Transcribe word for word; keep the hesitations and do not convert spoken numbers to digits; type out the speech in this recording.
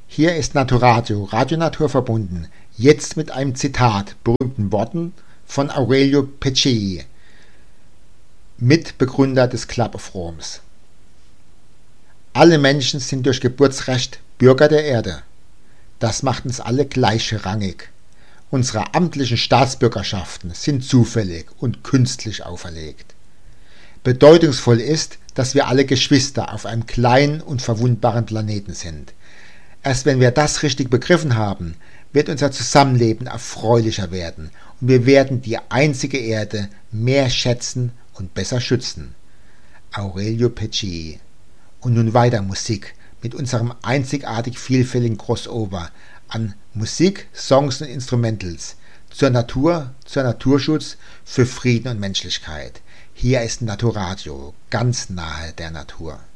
Hier ist Naturadio, Radio Natur verbunden, jetzt mit einem Zitat, berühmten Worten von Aurelio Peccei, Mitbegründer des Club of Rome. Alle Menschen sind durch Geburtsrecht Bürger der Erde. Das macht uns alle gleichrangig. Unsere amtlichen Staatsbürgerschaften sind zufällig und künstlich auferlegt. Bedeutungsvoll ist, dass wir alle Geschwister auf einem kleinen und verwundbaren Planeten sind. Erst wenn wir das richtig begriffen haben, wird unser Zusammenleben erfreulicher werden und wir werden die einzige Erde mehr schätzen und besser schützen. Aurelio Peccei. Und nun weiter Musik mit unserem einzigartig vielfältigen Crossover an Musik, Songs und Instrumentals zur Natur, zur Naturschutz, für Frieden und Menschlichkeit. Hier ist Naturadio, ganz nahe der Natur.